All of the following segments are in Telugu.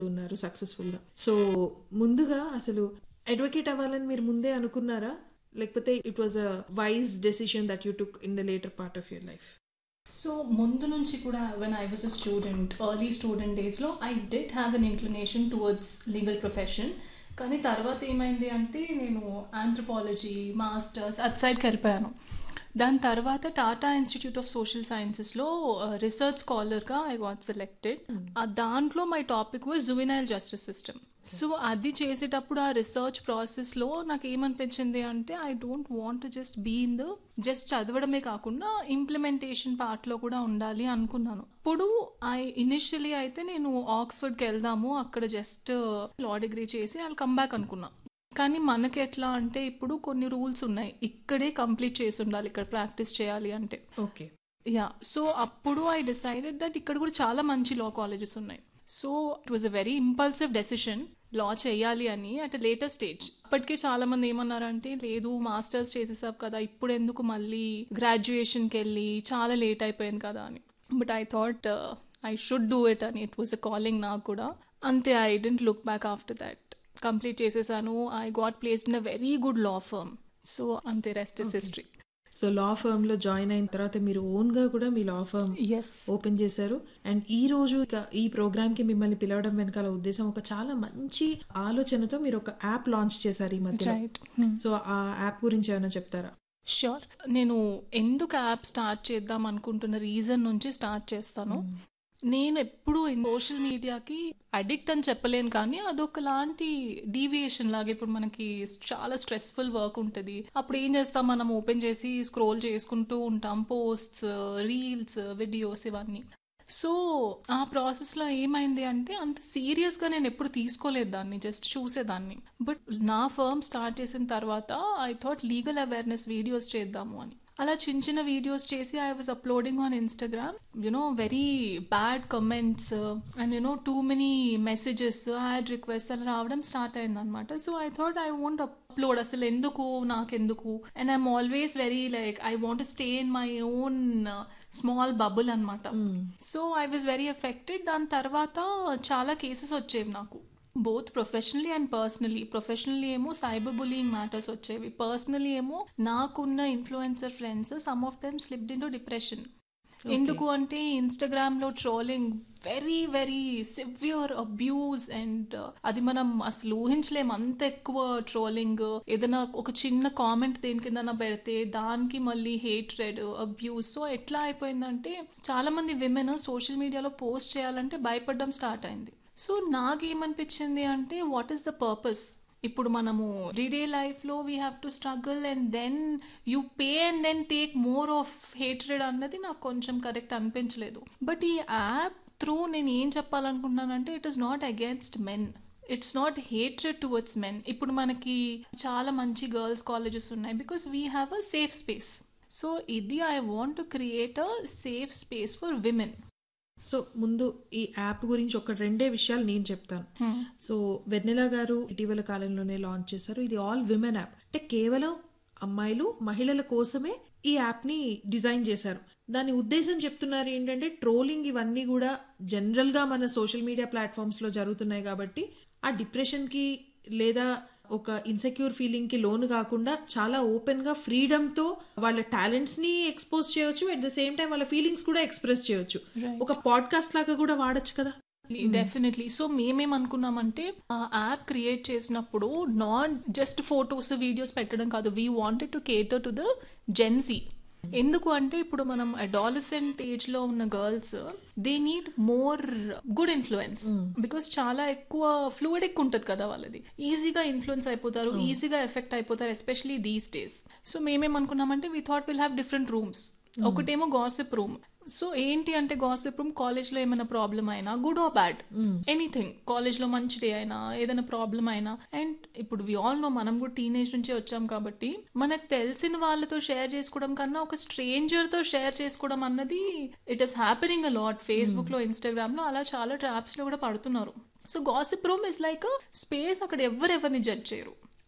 ఉన్నారు సక్సెస్ఫుల్గా. సో ముందుగా అసలు అడ్వకేట్ అవ్వాలని మీరు ముందే అనుకున్నారా, లేకపోతే it was a wise decision that you took in the later part of your life? So ముందు నుంచి కూడా when I was a student, early student డేస్లో I did have an inclination towards legal profession. కానీ తర్వాత ఏమైంది అంటే నేను ఆంథ్రోపాలజీ మాస్టర్స్ అట్ సైడ్కి వెళ్ళిపోయాను. దాని తర్వాత Tata institute of social సైన్సెస్లో research స్కాలర్గా I got selected. దాంట్లో my topic was juvenile justice system. So అది చేసేటప్పుడు ఆ రీసెర్చ్ ప్రాసెస్లో నాకు ఏమనిపించింది అంటే I don't want just be in the just చదవడమే కాకుండా ఇంప్లిమెంటేషన్ పార్ట్లో కూడా ఉండాలి అనుకున్నాను. ఇప్పుడు ఇనిషియలీ అయితే నేను ఆక్స్ఫర్డ్కి వెళ్దాము, అక్కడ జస్ట్ లా డిగ్రీ చేసి ఐ కమ్ బ్యాక్ అనుకున్నా. కానీ మనకి ఎట్లా అంటే ఇప్పుడు కొన్ని రూల్స్ ఉన్నాయి, ఇక్కడే కంప్లీట్ చేసి ఉండాలి ఇక్కడ ప్రాక్టీస్ చేయాలి అంటే. ఓకే. యా, సో అప్పుడు ఐ డిసైడెడ్ దట్ ఇక్కడ కూడా చాలా మంచి లా కాలేజెస్ ఉన్నాయి. So it was a very impulsive decision లా చేయాలి అని అట్ అ లేటర్ స్టేజ్. అప్పటికే చాలా మంది ఏమన్నారంటే లేదు మాస్టర్స్ చేసేసావు కదా, ఇప్పుడు ఎందుకు మళ్ళీ గ్రాడ్యుయేషన్కి వెళ్ళి చాలా లేట్ అయిపోయింది కదా అని. But I thought I should do it అని, ఇట్ వాజ్ అ కాలింగ్ నాకు కూడా. అంతే, I dent look back after that. Complete చేసేసాను. I got placed in a very good law firm. So అంతే, rest is history. So law firm లో జాయిన్ అయిన తర్వాత మీరు ఓన్ గా కూడా మీ లా ఫర్మ్ ఓపెన్ చేశారు. అండ్ ఈ రోజు ఈ ప్రోగ్రామ్ కి మిమ్మల్ని పిలవడం వెనకాల ఉద్దేశం ఒక చాలా మంచి ఆలోచనతో మీరు ఒక యాప్ లాంచ్ చేశారు ఈ మధ్య. సో ఆ యాప్ గురించి ఏమైనా చెప్తారా? షూర్. నేను ఎందుకు యాప్ స్టార్ట్ చేద్దాం అనుకుంటున్న రీజన్ నుంచి స్టార్ట్ చేస్తాను. నేను ఎప్పుడు సోషల్ మీడియాకి అడిక్ట్ అని చెప్పలేను, కానీ అదొకలాంటి డీవియేషన్ లాగా. ఇప్పుడు మనకి చాలా స్ట్రెస్ఫుల్ వర్క్ ఉంటుంది, అప్పుడు ఏం చేస్తాం, మనం ఓపెన్ చేసి స్క్రోల్ చేసుకుంటూ ఉంటాం, పోస్ట్స్, రీల్స్, వీడియోస్ ఇవన్నీ. సో ఆ ప్రాసెస్లో ఏమైంది అంటే అంత సీరియస్గా నేను ఎప్పుడు తీసుకోలేదు దాన్ని, జస్ట్ చూసేదాన్ని. బట్ నా ఫర్మ్ స్టార్ట్ చేసిన తర్వాత I thought legal awareness videos చేద్దాము అని. అలా చిన్న చిన్న వీడియోస్ చేసి I was uploading on Instagram. Very bad comments and too many messages, add request అలా రావడం స్టార్ట్ అయింది అనమాట. So I thought I want upload, అసలు ఎందుకు, నాకెందుకు. And I'm always very like I want stay in my own small bubble అనమాట. So I was very affected. దాని తర్వాత చాలా కేసెస్ వచ్చేవి నాకు, both professionally and personally. Professionally ఏమో సైబర్ బులియింగ్ మ్యాటర్స్ వచ్చేవి, పర్సనలీ ఏమో నాకున్న influencer friends some of them slipped in to depression. ఎందుకు అంటే ఇన్స్టాగ్రామ్లో trolling, very very severe abuse, and అది మనం అసలు ఊహించలేము అంత ఎక్కువ ట్రోలింగ్. ఏదైనా ఒక చిన్న కామెంట్ దేని కింద పెడితే దానికి మళ్ళీ హేట్రెడ్, అబ్యూస్. సో ఎట్లా అయిపోయిందంటే చాలా మంది విమెన్ సోషల్ మీడియాలో పోస్ట్ చేయాలంటే భయపడడం స్టార్ట్ అయింది. సో నాకేమనిపించింది అంటే వాట్ ఈస్ ద పర్పస్? ఇప్పుడు మనము ఎవ్రీడే లైఫ్లో we have to struggle and then you pay and then take more of hatred అన్నది నాకు కొంచెం కరెక్ట్ అనిపించలేదు. బట్ ఈ యాప్ త్రూ నేను ఏం చెప్పాలనుకుంటున్నానంటే it is not against men, it's not hatred towards men. ఇప్పుడు మనకి చాలా మంచి గర్ల్స్ కాలేజెస్ ఉన్నాయి because we have a safe space. So ఇది I want to create a safe space for women. So ముందు ఈ యాప్ గురించి ఒక రెండే విషయాలు నేను చెప్తాను. సో వెన్నెల గారు ఇటీవల కాలంలోనే లాంచ్ చేశారు. ఇది ఆల్ విమెన్ యాప్, అంటే కేవలం అమ్మాయిలు, మహిళల కోసమే ఈ యాప్ ని డిజైన్ చేశారు. దాని ఉద్దేశం చెప్తున్నారు ఏంటంటే ట్రోలింగ్ ఇవన్నీ కూడా జనరల్ గా మన సోషల్ మీడియా ప్లాట్ఫామ్స్ లో జరుగుతున్నాయి కాబట్టి ఆ డిప్రెషన్ కి లేదా ఒక ఇన్సెక్యూర్ ఫీలింగ్ కి లోను కాకుండా చాలా ఓపెన్ గా ఫ్రీడమ్ తో వాళ్ళ టాలెంట్స్ ని ఎక్స్పోజ్ చేయొచ్చు, అట్ ద సేమ్ టైం వాళ్ళ ఫీలింగ్స్ కూడా ఎక్స్ప్రెస్ చేయొచ్చు. ఒక పాడ్కాస్ట్ లాగా కూడా వాడచ్చు కదా. డెఫినెట్లీ. సో మేమేమనుకున్నామంటే ఆ యాప్ క్రియేట్ చేసినప్పుడు నాట్ జస్ట్ ఫొటోస్ వీడియోస్ పెట్టడం కాదు, we wanted to కేటర్ to the Gen Z. ఎందుకు అంటే ఇప్పుడు మనం అడాలసెంట్ ఏజ్ లో ఉన్న girls they need more good influence, because చాలా ఎక్కువ ఫ్లూయిడిక్ ఉంటుంది కదా వాళ్ళది, ఈజీగా ఇన్ఫ్లుయెన్స్ అయిపోతారు, ఈజీగా ఎఫెక్ట్ అయిపోతారు, especially these days. So మేమేమనుకున్నామంటే we thought will have different rooms. ఒకటేమో గాసిప్ రూమ్. సో ఏంటి అంటే గాసిప్ రూమ్, కాలేజ్లో ఏమైనా ప్రాబ్లం అయినా, గుడ్ ఆర్ బ్యాడ్, ఎనీథింగ్, కాలేజ్లో మంచి డే అయినా ఏదైనా ప్రాబ్లం అయినా. అండ్ ఇప్పుడు వి ఆల్ నో, మనం కూడా టీనేజ్ నుంచే వచ్చాం కాబట్టి మనకు తెలిసిన వాళ్ళతో షేర్ చేసుకోవడం కన్నా ఒక స్ట్రేంజర్తో షేర్ చేసుకోవడం అన్నది it is happening a lot. ఫేస్బుక్లో, ఇన్స్టాగ్రామ్లో అలా చాలా ట్రాప్స్లో కూడా పడుతున్నారు. So gossip room is like a space, అక్కడ ఎవరెవరిని జడ్జ్ చేయరు,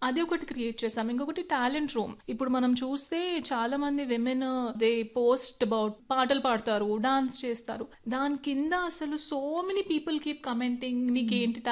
అది ఒకటి క్రియేట్ చేసాం. ఇంకొకటి టాలెంట్ రూమ్. ఇప్పుడు మనం చూస్తే చాలా మంది విమెన్ దే పోస్ట్ అబౌట్ పాటలు పాడతారు, డాన్స్ చేస్తారు. దాని కింద అసలు so many people keep commenting నీకేంటి